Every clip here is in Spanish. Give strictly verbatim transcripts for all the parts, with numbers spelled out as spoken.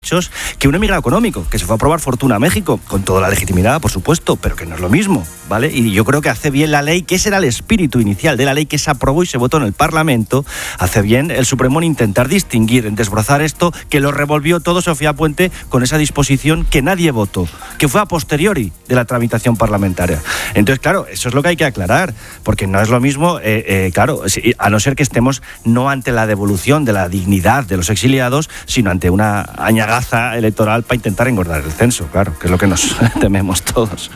derechos que un emigrado económico, que se fue a probar fortuna a México, con toda la legitimidad, por supuesto, pero que no es lo mismo, ¿vale? Y yo creo que hace bien la ley, que ese era el espíritu inicial de la ley que se aprobó y se votó en el Parlamento, hace bien el Supremo en intentar distinguir, en desbrozar esto, que lo revolvió todo Sofía Puente con esa disposición que nadie votó, que fue a posteriori de la tramitación parlamentaria. Entonces, claro, eso es lo que hay que aclarar, porque no es lo mismo, eh, eh, claro, a no ser que estemos no ante la devolución de la dignidad de los exiliados, sino ante una añagaza electoral para intentar engordar el censo, claro, que es lo que nos tememos todos.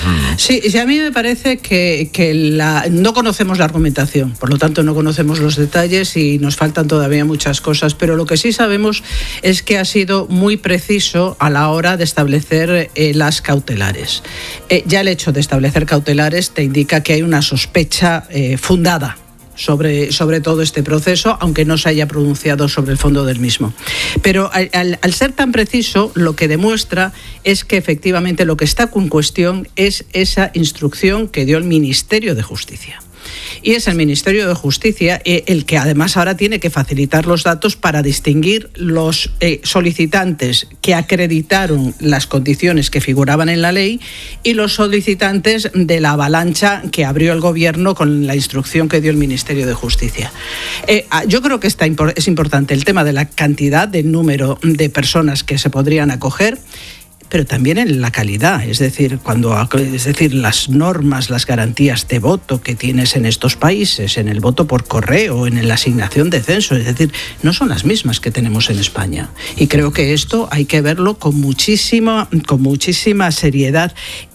Sí, sí, a mí me parece que, que la, no conocemos la argumentación, por lo tanto no conocemos los detalles y nos faltan todavía muchas cosas, pero lo que sí sabemos es que ha sido muy preciso a la hora de establecer eh, las cautelares. Eh, ya el hecho de establecer cautelares te indica que hay una sospecha eh, fundada Sobre, sobre todo este proceso, aunque no se haya pronunciado sobre el fondo del mismo. Pero al, al, al ser tan preciso, lo que demuestra es que efectivamente lo que está en cuestión es esa instrucción que dio el Ministerio de Justicia. Y es el Ministerio de Justicia eh, el que además ahora tiene que facilitar los datos para distinguir los eh, solicitantes que acreditaron las condiciones que figuraban en la ley y los solicitantes de la avalancha que abrió el Gobierno con la instrucción que dio el Ministerio de Justicia. Eh, yo creo que está, es importante el tema de la cantidad, del número de personas que se podrían acoger, pero también en la calidad, es decir, cuando es decir, las normas, las garantías de voto que tienes en estos países, en el voto por correo, en la asignación de censo, es decir, no son las mismas que tenemos en España. Y creo que esto hay que verlo con muchísima, con muchísima seriedad.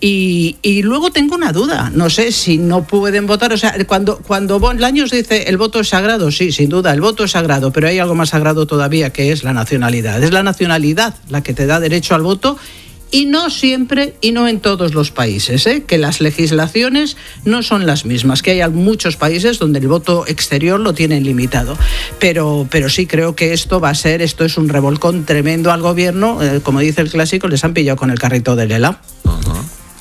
Y, y luego tengo una duda, no sé si no pueden votar, o sea, cuando, cuando Bolaños dice el voto es sagrado, sí, sin duda, el voto es sagrado, pero hay algo más sagrado todavía que es la nacionalidad. Es la nacionalidad la que te da derecho al voto. Y no siempre y no en todos los países, ¿eh? Que las legislaciones no son las mismas, que hay muchos países donde el voto exterior lo tienen limitado. Pero, pero sí creo que esto va a ser, esto es un revolcón tremendo al Gobierno, eh, como dice el clásico, les han pillado con el carrito del helado. Uh-huh.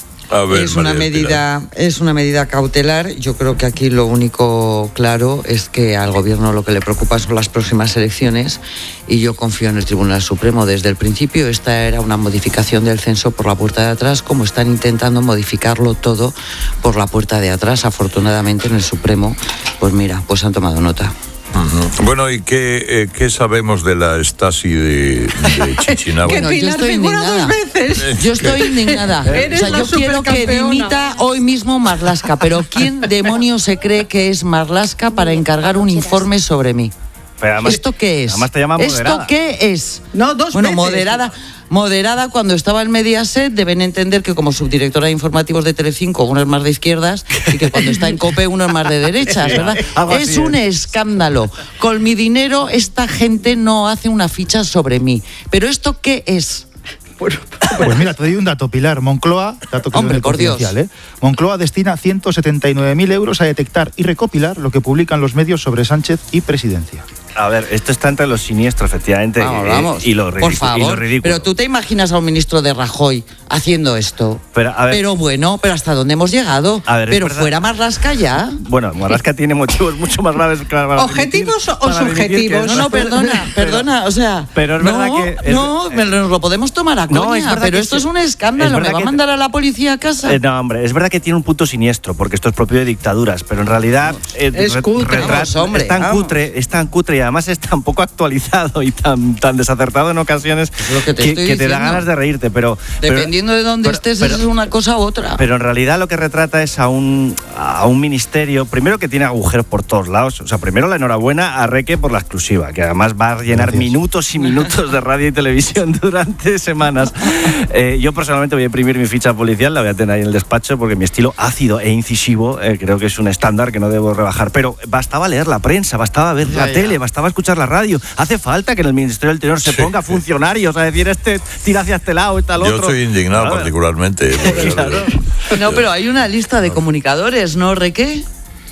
A ver, es una medida, es una medida cautelar. Yo creo que aquí lo único claro es que al Gobierno lo que le preocupa son las próximas elecciones y yo confío en el Tribunal Supremo. Desde el principio esta era una modificación del censo por la puerta de atrás, como están intentando modificarlo todo por la puerta de atrás. Afortunadamente en el Supremo, pues mira, pues han tomado nota. Uh-huh. Bueno, ¿y qué, eh, qué sabemos de la Stasi de, de Chichinabo? Bueno, yo estoy indignada. Yo estoy indignada. O sea, yo quiero que dimita hoy mismo Marlaska, pero ¿quién demonios se cree que es Marlaska para encargar un informe sobre mí? Además, ¿Esto qué es? Además te llama moderada. ¿Esto qué es? No, dos bueno, veces. moderada. Moderada, cuando estaba en Mediaset, deben entender que como subdirectora de informativos de Telecinco uno es más de izquierdas y que cuando está en COPE uno es más de derechas, ¿verdad? Es un escándalo. Con mi dinero esta gente no hace una ficha sobre mí. ¿Pero esto qué es? Pues mira, te doy un dato, Pilar. Moncloa, dato que Hombre, es por Dios. ¿eh? Moncloa destina ciento setenta y nueve mil euros a detectar y recopilar lo que publican los medios sobre Sánchez y presidencia. A ver, esto está entre lo siniestro, efectivamente, vamos, eh, vamos. y, lo ridículo, Por favor, y lo ridículo. pero tú te imaginas a un ministro de Rajoy haciendo esto. Pero, a ver, pero bueno, pero ¿hasta dónde hemos llegado? A ver, pero verdad. fuera Marlaska ya. Bueno, Marlaska tiene motivos mucho más graves que para ¿Objetivos dimitir, o para subjetivos? dimitir, que No, no, perdona, perdona, o sea... Pero es no, verdad que... Es, no, eh, nos lo podemos tomar a no, coña, es verdad pero que esto es, es un escándalo, ¿me va a que, mandar a la policía a casa? Eh, no, hombre, es verdad que tiene un punto siniestro, porque esto es propio de dictaduras, pero en realidad... Eh, es cutre, retrat, vamos, hombre, es tan vamos. cutre, es tan cutre y además es tan poco actualizado y tan, tan desacertado en ocasiones Es lo que te que, estoy que te da diciendo. ganas de reírte, pero... Dependiendo pero, de dónde pero, estés, pero, eso es una cosa u otra. Pero en realidad lo que retrata es a un, a un ministerio, primero que tiene agujeros por todos lados, o sea, primero la enhorabuena a Reque por la exclusiva, que además va a llenar Gracias. minutos y minutos de radio y televisión durante semanas. Eh, yo personalmente voy a imprimir mi ficha policial, la voy a tener ahí en el despacho, porque mi estilo ácido e incisivo eh, creo que es un estándar que no debo rebajar, pero bastaba leer la prensa, bastaba ver Ya, la ya. tele, bastaba escuchar la radio. Hace falta que en el Ministerio del Interior se Sí. ponga funcionarios a decir este tira hacia este lado, este al otro. Yo estoy indignado Claro. particularmente. Claro. No, pero hay una lista de comunicadores, ¿no, Reque?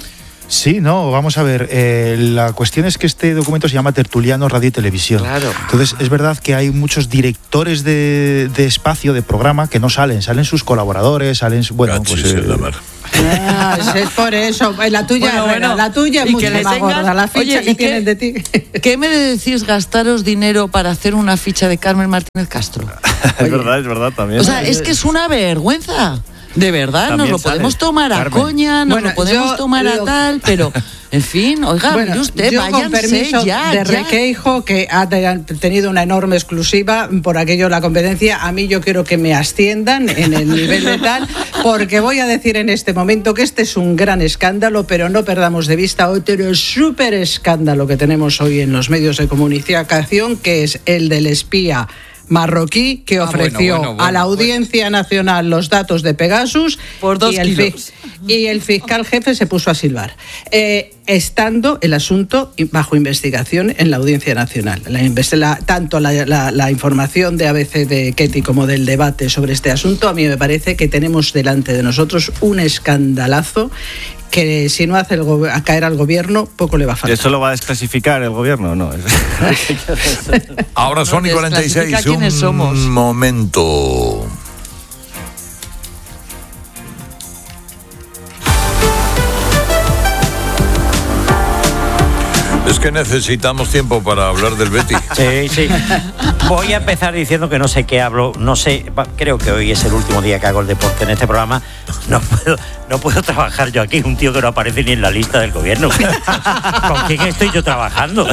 Sí, no, vamos a ver. Eh, la cuestión es que este documento se llama Tertuliano Radio y Televisión. Claro. Entonces, es verdad que hay muchos directores de, de espacio, de programa, que no salen. Salen sus colaboradores, salen... Su, bueno, Cachis pues... en la mar. Ah, es por eso. La tuya, bueno, bueno, la tuya es mucho más tengan, gorda, la ficha oye, que tienen de ti. ¿Qué me decís gastaros dinero para hacer una ficha de Carmen Martínez Castro? Es verdad, es verdad también. O sea, es que es una vergüenza. De verdad, también nos lo sale. Podemos tomar a Carmen. Coña, nos bueno, lo podemos tomar lo... a tal, pero, en fin, oiga, bueno, mire usted, yo váyanse con permiso ya, de ya. Requeijo, que ha tenido una enorme exclusiva por aquello la competencia, a mí yo quiero que me asciendan en el nivel de tal, porque voy a decir en este momento que este es un gran escándalo, pero no perdamos de vista otro súper escándalo que tenemos hoy en los medios de comunicación, que es el del espía marroquí que ofreció ah, bueno, bueno, bueno, a la Audiencia bueno. Nacional los datos de Pegasus por dos y, el kilos. y el fiscal jefe se puso a silbar, eh, estando el asunto bajo investigación en la Audiencia Nacional. La, la, tanto la, la, la información de A B C de Ketty como del debate sobre este asunto, a mí me parece que tenemos delante de nosotros un escandalazo que si no hace el go- a caer al gobierno, poco le va a faltar. ¿Eso lo va a desclasificar el gobierno? No. Ahora son y cuarenta y seis, un somos? momento. Es que necesitamos tiempo para hablar del Betis. Sí, sí. Voy a empezar diciendo que no sé qué hablo, no sé, creo que hoy es el último día que hago el deporte en este programa. No puedo, no puedo trabajar yo aquí, un tío que no aparece ni en la lista del gobierno. ¿Con quién estoy yo trabajando?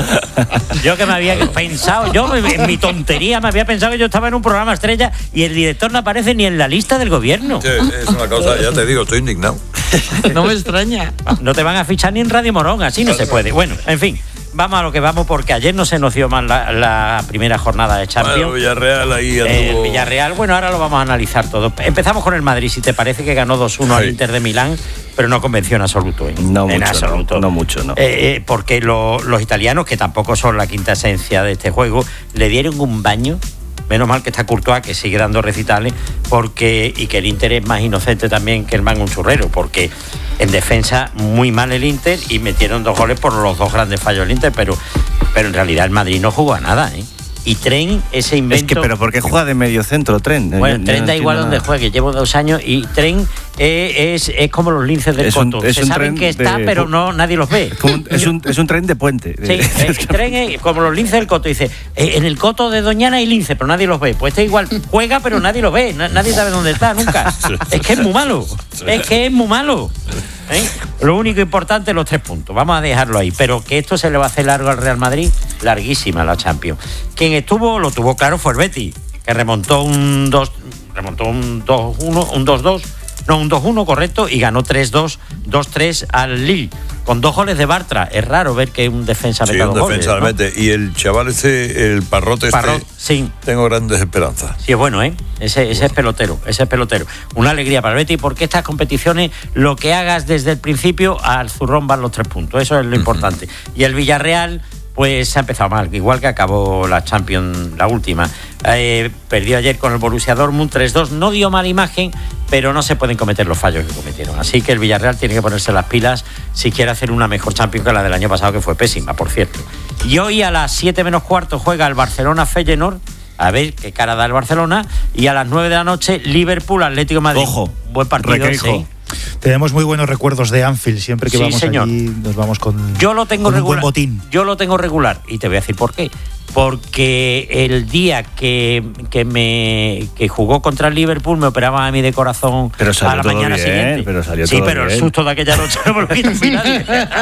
Yo que me había pensado, yo en mi tontería me había pensado que yo estaba en un programa estrella y el director no aparece ni en la lista del gobierno. Sí, es una cosa, ya te digo, estoy indignado. No me extraña. No te van a fichar ni en Radio Morón, así no se puede. Bueno, en fin. Vamos a lo que vamos, porque ayer no se nos dio mal la, la primera jornada de Champions. Bueno, Villarreal ahí anduvo... El Villarreal, bueno, ahora lo vamos a analizar todo. Empezamos con el Madrid, si te parece, que ganó dos uno sí. al Inter de Milán, pero no convenció en absoluto. ¿eh? No en mucho, absoluto. No, no mucho, no. Eh, eh, porque lo, los italianos, que tampoco son la quinta esencia de este juego, le dieron un baño. Menos mal que está Courtois, que sigue dando recitales, porque y que el Inter es más inocente también que el man un churrero, porque en defensa muy mal el Inter y metieron dos goles por los dos grandes fallos del Inter, pero, pero en realidad el Madrid no jugó a nada, ¿eh? Y Tren, ese invento... Es que, pero ¿por qué juega de medio centro, Tren? Bueno, yo, Tren yo da no igual donde nada. juegue, llevo dos años y Tren eh, es, es como los linces del es Coto. Un, es Se un saben tren que está, de, pero no nadie los ve. Un, es, un, es un tren de puente. Sí, el Tren es como los linces del Coto. Dice, eh, en el Coto de Doñana hay lince, pero nadie los ve. Pues este igual juega, pero nadie lo ve. Nadie sabe dónde está, nunca. Es que es muy malo. Es que es muy malo. ¿Eh? Lo único importante, los tres puntos. Vamos a dejarlo ahí. Pero que esto se le va a hacer largo al Real Madrid, larguísima la Champions. Quien estuvo, lo tuvo claro, fue el Betis, que remontó un dos, remontó un dos uno, un dos dos, no, un dos uno, correcto, y ganó tres dos, dos tres al Lille, con dos goles de Bartra. Es raro ver que un defensa mete sí, dos un goles, defensa ¿no? mete. Y el chaval ese, el Parrot este, Parrot, sí. Tengo grandes esperanzas. Sí, es bueno, ¿eh? Ese, ese bueno. es pelotero, ese es pelotero. Una alegría para el Betis, porque estas competiciones, lo que hagas desde el principio, al zurrón van los tres puntos. Eso es lo uh-huh. importante. Y el Villarreal, pues se ha empezado mal, igual que acabó la Champions, la última. Eh, perdió ayer con el Borussia Dortmund tres dos, no dio mala imagen, pero no se pueden cometer los fallos que cometieron. Así que el Villarreal tiene que ponerse las pilas si quiere hacer una mejor Champions que la del año pasado, que fue pésima, por cierto. Y hoy a las siete menos cuarto juega el Barcelona-Feyenoord, a ver qué cara da el Barcelona, y a las nueve de la noche Liverpool-Atlético de Madrid. Ojo, buen partido, Requeijo. Sí. Tenemos muy buenos recuerdos de Anfield, siempre que sí, vamos señor. allí nos vamos con, yo lo tengo con un regular, buen botín. Yo lo tengo regular y te voy a decir por qué. Porque el día que, que me que jugó contra el Liverpool me operaban a mí de corazón pero a la mañana bien, siguiente. Pero salió sí, todo pero bien. El susto de aquella noche no me lo quito al final.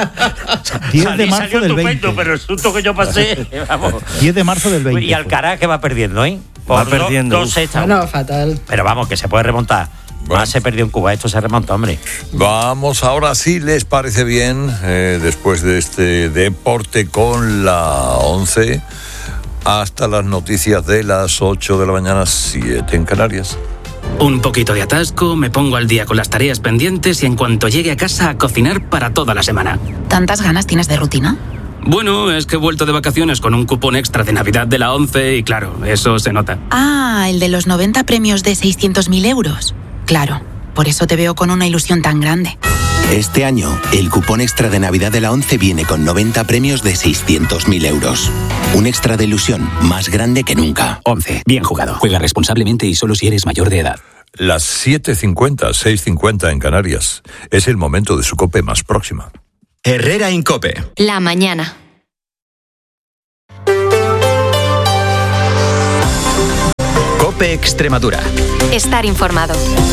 diez de marzo del veinte. Pero el susto que yo pasé, vamos. diez de marzo del veinte. Y Alcaraz que va perdiendo, ¿eh? Por va do, perdiendo. Dos sextas. No, fatal. Pero vamos, que se puede remontar. Bueno. Más se perdió en Cuba, esto se remonta, hombre. Vamos ahora, si les parece bien, eh, después de este deporte con la once, hasta las noticias de las ocho de la mañana, siete en Canarias. Un poquito de atasco, me pongo al día con las tareas pendientes y en cuanto llegue a casa a cocinar para toda la semana. ¿Tantas ganas tienes de rutina? Bueno, es que he vuelto de vacaciones con un cupón extra de Navidad de la once y claro, eso se nota. Ah, el de los noventa premios de seiscientos mil euros. Claro, por eso te veo con una ilusión tan grande. Este año, el cupón extra de Navidad de la once viene con noventa premios de seiscientos mil euros. Un extra de ilusión más grande que nunca. once. Bien jugado. Juega responsablemente y solo si eres mayor de edad. Las siete cincuenta, seis cincuenta en Canarias. Es el momento de su COPE más próxima. Herrera Incope. La mañana. COPE Extremadura. Estar informado.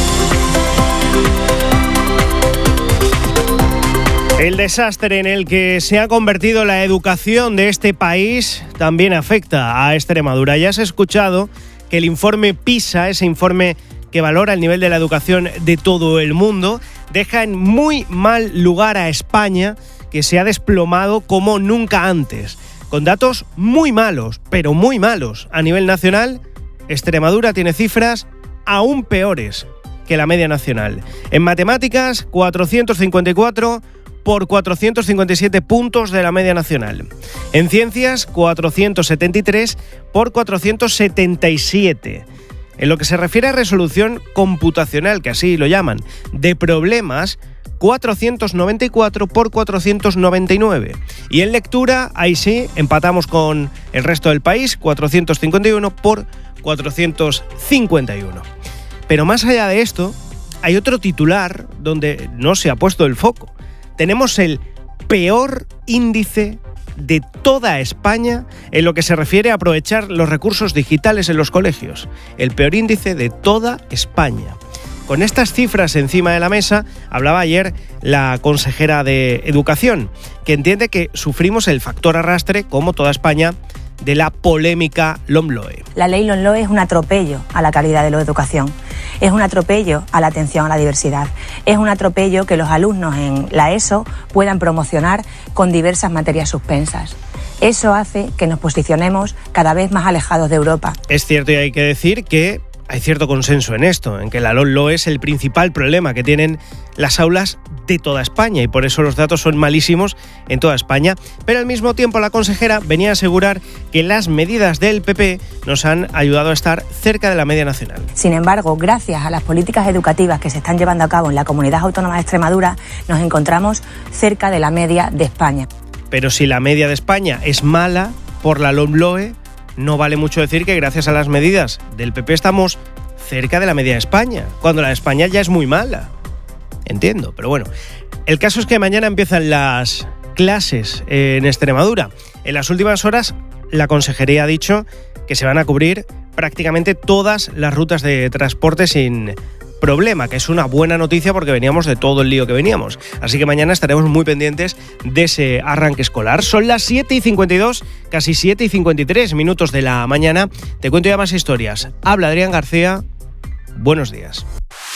El desastre en el que se ha convertido la educación de este país también afecta a Extremadura. Ya has escuchado que el informe PISA, ese informe que valora el nivel de la educación de todo el mundo, deja en muy mal lugar a España, que se ha desplomado como nunca antes. Con datos muy malos, pero muy malos. A nivel nacional, Extremadura tiene cifras aún peores que la media nacional. En matemáticas, cuatrocientos cincuenta y cuatro por cuatrocientos cincuenta y siete puntos de la media nacional. En ciencias, cuatrocientos setenta y tres por cuatrocientos setenta y siete. En lo que se refiere a resolución computacional, que así lo llaman, de problemas, cuatrocientos noventa y cuatro por cuatrocientos noventa y nueve. Y en lectura, ahí sí, empatamos con el resto del país, cuatrocientos cincuenta y uno por cuatrocientos cincuenta y uno. Pero más allá de esto, hay otro titular donde no se ha puesto el foco. Tenemos el peor índice de toda España en lo que se refiere a aprovechar los recursos digitales en los colegios. El peor índice de toda España. Con estas cifras encima de la mesa, hablaba ayer la consejera de Educación, que entiende que sufrimos el factor arrastre, como toda España, de la polémica LOMLOE. La ley LOMLOE es un atropello a la calidad de la educación, es un atropello a la atención a la diversidad, es un atropello que los alumnos en la ESO puedan promocionar con diversas materias suspensas. Eso hace que nos posicionemos cada vez más alejados de Europa. Es cierto, y hay que decir que hay cierto consenso en esto, en que la LOMLOE es el principal problema que tienen las aulas de toda España, y por eso los datos son malísimos en toda España. Pero al mismo tiempo la consejera venía a asegurar que las medidas del P P nos han ayudado a estar cerca de la media nacional. Sin embargo, gracias a las políticas educativas que se están llevando a cabo en la Comunidad Autónoma de Extremadura, nos encontramos cerca de la media de España. Pero si la media de España es mala por la LOMLOE, no vale mucho decir que gracias a las medidas del P P estamos cerca de la media de España, cuando la de España ya es muy mala. Entiendo, pero bueno. El caso es que mañana empiezan las clases en Extremadura. En las últimas horas, la consejería ha dicho que se van a cubrir prácticamente todas las rutas de transporte sin problema, que es una buena noticia porque veníamos de todo el lío que veníamos. Así que mañana estaremos muy pendientes de ese arranque escolar. Son las siete y cincuenta y dos, casi siete y cincuenta y tres minutos de la mañana. Te cuento ya más historias. Habla Adrián García. Buenos días.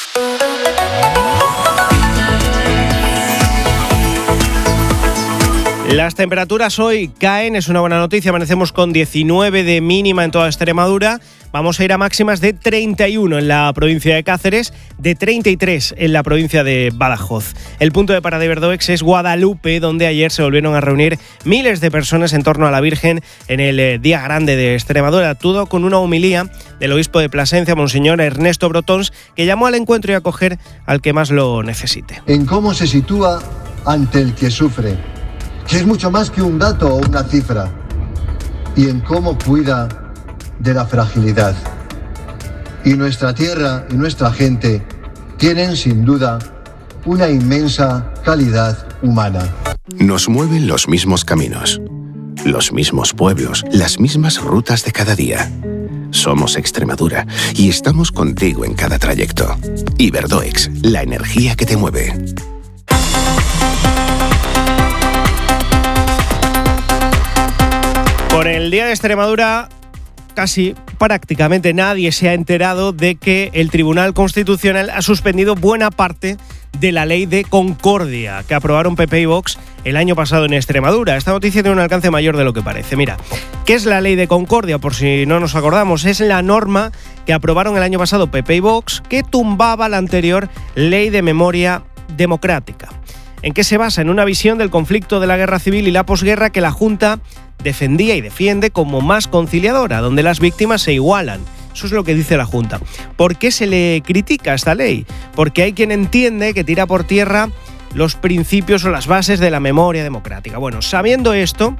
Las temperaturas hoy caen, es una buena noticia, amanecemos con diecinueve de mínima en toda Extremadura, vamos a ir a máximas de treinta y uno en la provincia de Cáceres, de treinta y tres en la provincia de Badajoz. El punto de parada de Iberdoex es Guadalupe, donde ayer se volvieron a reunir miles de personas en torno a la Virgen en el Día Grande de Extremadura, todo con una homilía del obispo de Plasencia, Monseñor Ernesto Brotons, que llamó al encuentro y a acoger al que más lo necesite. En cómo se sitúa ante el que sufre, que es mucho más que un dato o una cifra, y en cómo cuida de la fragilidad. Y nuestra tierra y nuestra gente tienen sin duda una inmensa calidad humana. Nos mueven los mismos caminos, los mismos pueblos, las mismas rutas de cada día. Somos Extremadura y estamos contigo en cada trayecto. Iberdoex, la energía que te mueve. Por el Día de Extremadura, casi prácticamente nadie se ha enterado de que el Tribunal Constitucional ha suspendido buena parte de la ley de concordia que aprobaron P P y Vox el año pasado en Extremadura. Esta noticia tiene un alcance mayor de lo que parece. Mira, ¿qué es la ley de concordia? Por si no nos acordamos, es la norma que aprobaron el año pasado P P y Vox que tumbaba la anterior ley de memoria democrática. ¿En qué se basa? En una visión del conflicto de la guerra civil y la posguerra que la Junta defendía y defiende como más conciliadora, donde las víctimas se igualan. Eso es lo que dice la Junta. ¿Por qué se le critica esta ley? Porque hay quien entiende que tira por tierra los principios o las bases de la memoria democrática. Bueno, sabiendo esto,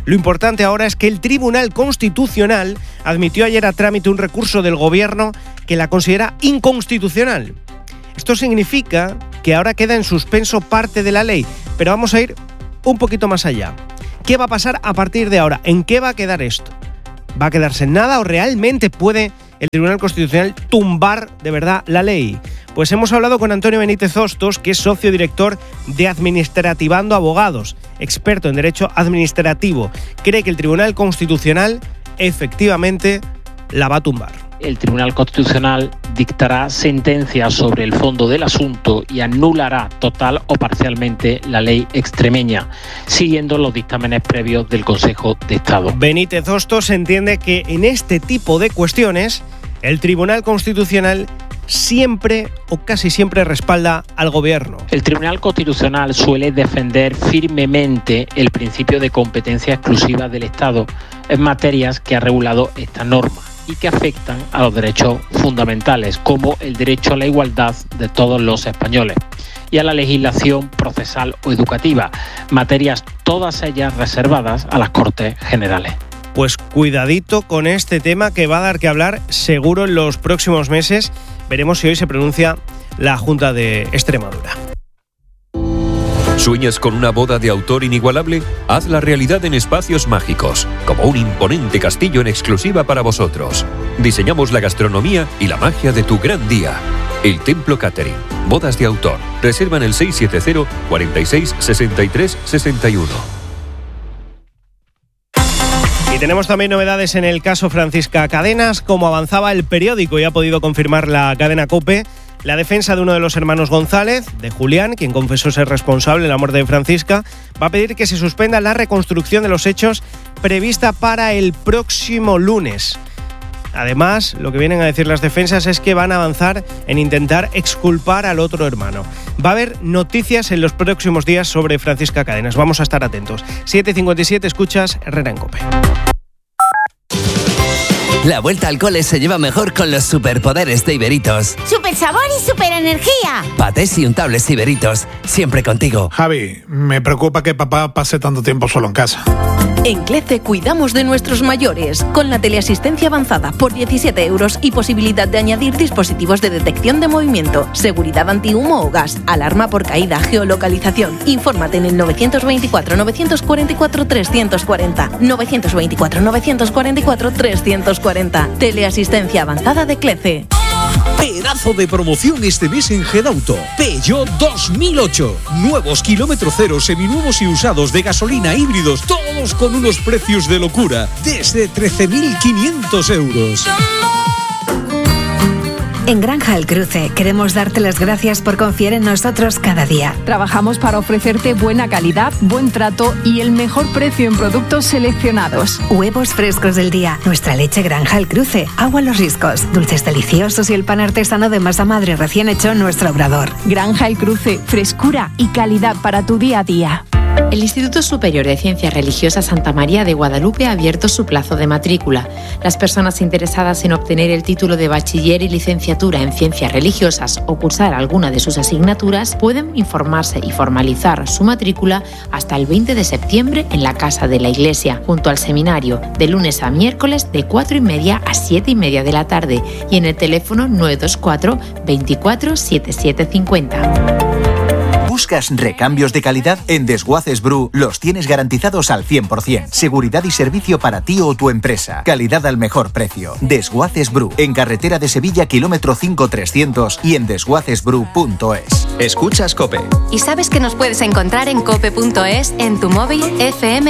Lo importante ahora es que el Tribunal Constitucional admitió ayer a trámite un recurso del Gobierno que la considera inconstitucional. Esto significa que ahora queda en suspenso parte de la ley, pero vamos a ir un poquito más allá. ¿Qué va a pasar a partir de ahora? ¿En qué va a quedar esto? ¿Va a quedarse en nada o realmente puede el Tribunal Constitucional tumbar de verdad la ley? Pues hemos hablado con Antonio Benítez Hostos, que es socio director de Administrativando Abogados, experto en derecho administrativo. Cree que el Tribunal Constitucional efectivamente la va a tumbar. El Tribunal Constitucional dictará sentencia sobre el fondo del asunto y anulará total o parcialmente la ley extremeña, siguiendo los dictámenes previos del Consejo de Estado. Benítez Hostos entiende que en este tipo de cuestiones el Tribunal Constitucional siempre o casi siempre respalda al Gobierno. El Tribunal Constitucional suele defender firmemente el principio de competencia exclusiva del Estado en materias que ha regulado esta norma y que afectan a los derechos fundamentales, como el derecho a la igualdad de todos los españoles, y a la legislación procesal o educativa, materias todas ellas reservadas a las Cortes Generales. Pues cuidadito con este tema, que va a dar que hablar seguro en los próximos meses. Veremos si hoy se pronuncia la Junta de Extremadura. ¿Sueñas con una boda de autor inigualable? Hazla realidad en Espacios Mágicos, como un imponente castillo en exclusiva para vosotros. Diseñamos la gastronomía y la magia de tu gran día. El Templo Catering. Bodas de autor. Reserva en el seis siete cero, cuarenta y seis, sesenta y tres, sesenta y uno. Y tenemos también novedades en el caso Francisca Cadenas. Como avanzaba el periódico y ha podido confirmar la cadena COPE, la defensa de uno de los hermanos González, de Julián, quien confesó ser responsable de la muerte de Francisca, va a pedir que se suspenda la reconstrucción de los hechos prevista para el próximo lunes. Además, lo que vienen a decir las defensas es que van a avanzar en intentar exculpar al otro hermano. Va a haber noticias en los próximos días sobre Francisca Cadenas. Vamos a estar atentos. siete cincuenta y siete, escuchas Herrera en COPE. La vuelta al cole se lleva mejor con los superpoderes de Iberitos. ¡Super sabor y super energía! Patés y untables Iberitos, siempre contigo. Javi, me preocupa que papá pase tanto tiempo solo en casa. En CLECE cuidamos de nuestros mayores, con la teleasistencia avanzada por diecisiete euros y posibilidad de añadir dispositivos de detección de movimiento, seguridad antihumo o gas, alarma por caída, geolocalización. Infórmate en el novecientos veinticuatro, novecientos cuarenta y cuatro, trescientos cuarenta. novecientos veinticuatro, novecientos cuarenta y cuatro, trescientos cuarenta. Teleasistencia avanzada de CLECE. Pedazo de promoción este mes en Gedauto. Peugeot dos mil ocho. Nuevos kilómetro cero, seminuevos y usados de gasolina, híbridos, todos con unos precios de locura. Desde trece mil quinientos euros. En Granja El Cruce queremos darte las gracias por confiar en nosotros cada día. Trabajamos para ofrecerte buena calidad, buen trato y el mejor precio en productos seleccionados. Huevos frescos del día, nuestra leche Granja El Cruce, agua Los Riscos, dulces deliciosos y el pan artesano de masa madre recién hecho en nuestro obrador. Granja El Cruce, frescura y calidad para tu día a día. El Instituto Superior de Ciencias Religiosas Santa María de Guadalupe ha abierto su plazo de matrícula. Las personas interesadas en obtener el título de bachiller y licenciatura en Ciencias Religiosas o cursar alguna de sus asignaturas pueden informarse y formalizar su matrícula hasta el veinte de septiembre en la Casa de la Iglesia, junto al seminario, de lunes a miércoles de cuatro y media a siete y media de la tarde y en el teléfono nueve dos cuatro, veinticuatro, setenta y siete cincuenta. ¿Buscas recambios de calidad? En Desguaces Bru los tienes garantizados al cien por ciento. Seguridad y servicio para ti o tu empresa. Calidad al mejor precio. Desguaces Bru, en carretera de Sevilla, kilómetro cinco trescientos y en desguaces bru punto es. Escuchas COPE. ¿Y sabes que nos puedes encontrar en cope punto es, en tu móvil, F M